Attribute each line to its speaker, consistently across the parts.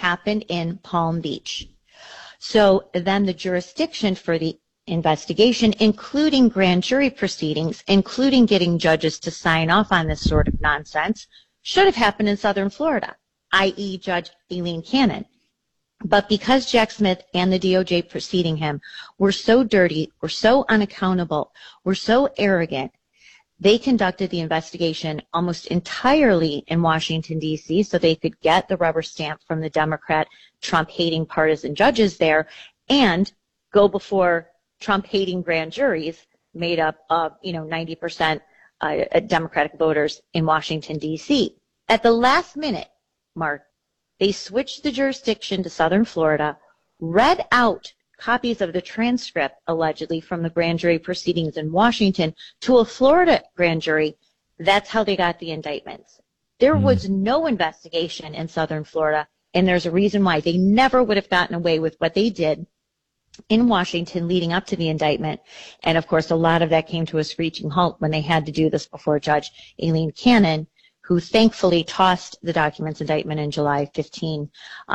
Speaker 1: happened in Palm Beach. So then the jurisdiction for the investigation, including grand jury proceedings, including getting judges to sign off on this sort of nonsense, should have happened in Southern Florida, i.e. Judge Aileen Cannon. But because Jack Smith and the DOJ preceding him were so dirty, were so unaccountable, were so arrogant, they conducted the investigation almost entirely in Washington, D.C., so they could get the rubber stamp from the Democrat, Trump-hating partisan judges there and go before Trump-hating grand juries made up of, 90% Democratic voters in Washington, D.C. At the last minute, Mark, they switched the jurisdiction to Southern Florida, read out copies of the transcript, allegedly, from the grand jury proceedings in Washington to a Florida grand jury. That's how they got the indictments. There was no investigation in Southern Florida, and there's a reason why. They never would have gotten away with what they did in Washington leading up to the indictment. And, of course, a lot of that came to a screeching halt when they had to do this before Judge Aileen Cannon, who thankfully tossed the documents indictment in July 15th,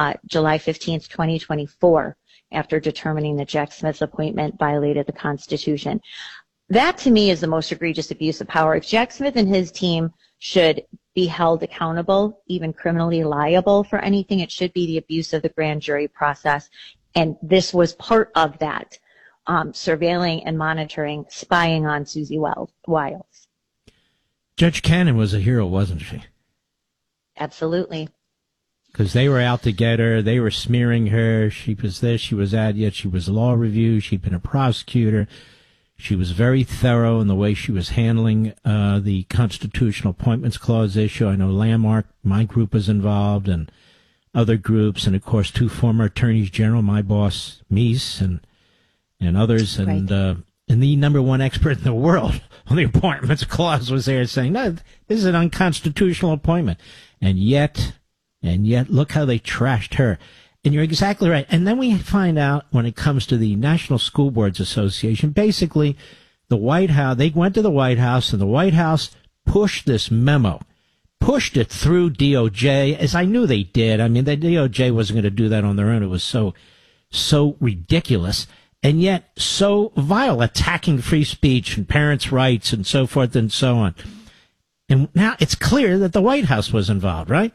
Speaker 1: 2024. After determining that Jack Smith's appointment violated the Constitution. That, to me, is the most egregious abuse of power. If Jack Smith and his team should be held accountable, even criminally liable for anything, it should be the abuse of the grand jury process. And this was part of that, surveilling and monitoring, spying on Susie Wiles.
Speaker 2: Judge Cannon was a hero, wasn't she?
Speaker 1: Absolutely.
Speaker 2: Because they were out to get her, they were smearing her, she was this, she was that, yet she was law review, she'd been a prosecutor. She was very thorough in the way she was handling the Constitutional Appointments Clause issue. I know Landmark, my group was involved, and other groups, and of course 2 former attorneys general, my boss, Meese, and others, and the number one expert in the world on the Appointments Clause was there saying, no, this is an unconstitutional appointment. And yet, look how they trashed her. And you're exactly right. And then we find out when it comes to the National School Boards Association, basically the White House, they went to the White House and the White House pushed this memo, pushed it through DOJ, as I knew they did. I mean, the DOJ wasn't going to do that on their own. It was so ridiculous and yet so vile, attacking free speech and parents' rights and so forth and so on. And now it's clear that the White House was involved, right?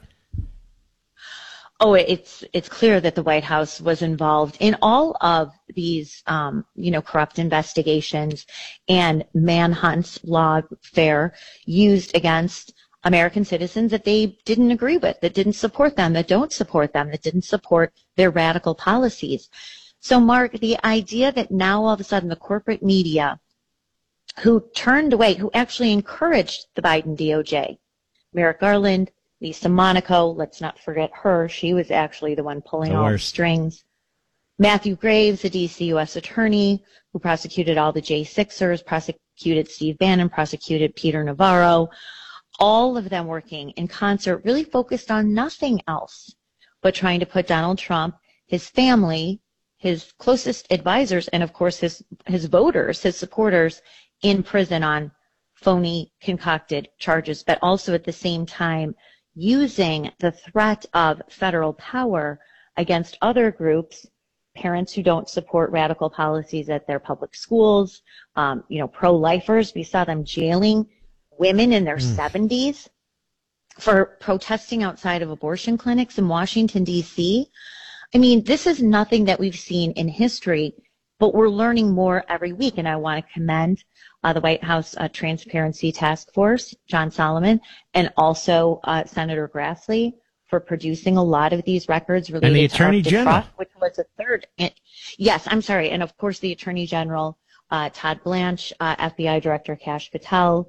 Speaker 1: Oh, it's clear that the White House was involved in all of these, corrupt investigations and manhunts, lawfare used against American citizens that they didn't agree with, that didn't support them, that don't support them, that didn't support their radical policies. So, Mark, the idea that now all of a sudden the corporate media who turned away, who actually encouraged the Biden DOJ, Merrick Garland, Lisa Monaco, let's not forget her. She was actually the one pulling all the strings. Matthew Graves, the D.C. U.S. attorney who prosecuted all the J6ers, prosecuted Steve Bannon, prosecuted Peter Navarro, all of them working in concert, really focused on nothing else but trying to put Donald Trump, his family, his closest advisors, and of course his voters, his supporters, in prison on phony concocted charges, but also at the same time using the threat of federal power against other groups, parents who don't support radical policies at their public schools, pro-lifers. We saw them jailing women in their 70s for protesting outside of abortion clinics in Washington, D.C. I mean, this is nothing that we've seen in history, but we're learning more every week, and I want to commend the White House Transparency Task Force, John Solomon, and also Senator Grassley for producing a lot of these records related
Speaker 2: and the Attorney General,
Speaker 1: which was a third. Yes, I'm sorry, and of course the Attorney General, Todd Blanche, FBI Director Kash Patel,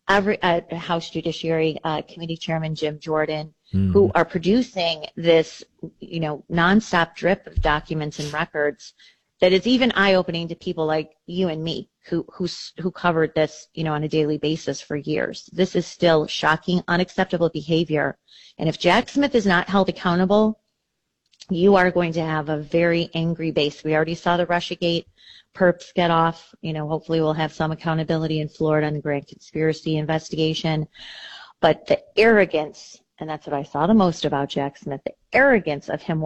Speaker 1: House Judiciary Committee Chairman Jim Jordan, who are producing this, nonstop drip of documents and records that is even eye-opening to people like you and me who covered this, on a daily basis for years. This is still shocking, unacceptable behavior. And if Jack Smith is not held accountable, you are going to have a very angry base. We already saw the Russiagate perps get off. Hopefully we'll have some accountability in Florida in the grand conspiracy investigation. But the arrogance, and that's what I saw the most about Jack Smith, the arrogance of him